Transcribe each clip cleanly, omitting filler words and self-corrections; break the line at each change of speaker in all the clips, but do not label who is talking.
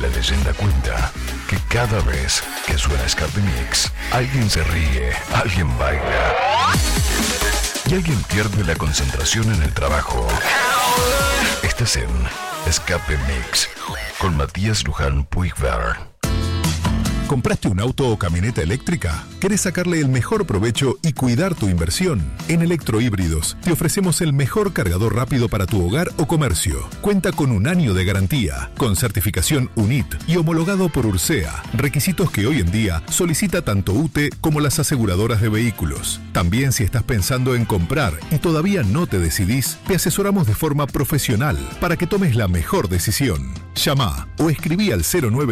La leyenda cuenta que cada vez que suena Escape Mix, alguien se ríe, alguien baila y alguien pierde la concentración en el trabajo. Estás en Escape Mix con Matías Luján Puigver.
¿Compraste un auto o camioneta eléctrica? ¿Querés sacarle el mejor provecho y cuidar tu inversión? En Electrohíbridos te ofrecemos el mejor cargador rápido para tu hogar o comercio. Cuenta con 1 año de garantía, con certificación UNIT y homologado por URSEA, requisitos que hoy en día solicita tanto UTE como las aseguradoras de vehículos. También si estás pensando en comprar y todavía no te decidís, te asesoramos de forma profesional para que tomes la mejor decisión. Llama o escribí al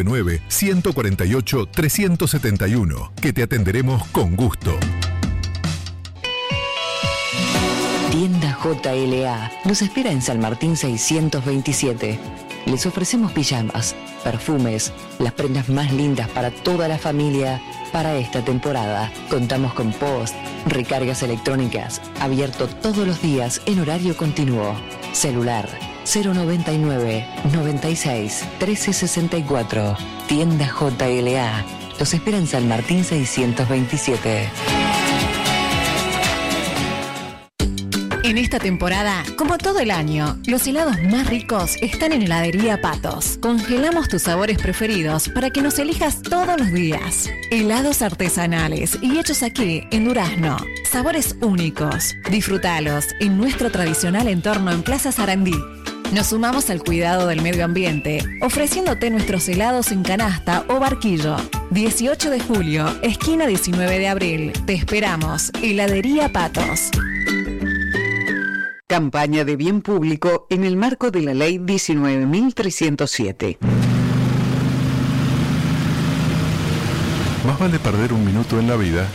099-148-371, que te atenderemos con gusto.
Tienda JLA nos espera en San Martín 627. Les ofrecemos pijamas, perfumes, las prendas más lindas para toda la familia. Para esta temporada contamos con post, recargas electrónicas, abierto todos los días en horario continuo. Celular 099 96 1364. Tienda JLA. Los espera en San Martín 627.
En esta temporada, como todo el año, los helados más ricos están en Heladería Patos. Congelamos tus sabores preferidos para que nos elijas todos los días. Helados artesanales y hechos aquí, en Durazno. Sabores únicos. Disfrútalos en nuestro tradicional entorno en Plaza Sarandí. Nos sumamos al cuidado del medio ambiente, ofreciéndote nuestros helados en canasta o barquillo. 18 de julio, esquina 19 de abril. Te esperamos. Heladería Patos.
Campaña de bien público en el marco de la Ley 19.307.
Más vale perder un minuto en la vida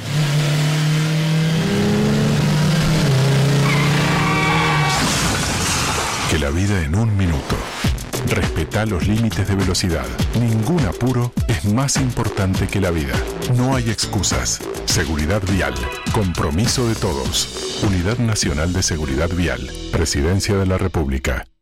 que la vida en un minuto. Respetá los límites de velocidad. Ningún apuro es más importante que la vida. No hay excusas. Seguridad vial. Compromiso de todos. Unidad Nacional de Seguridad Vial. Presidencia de la República.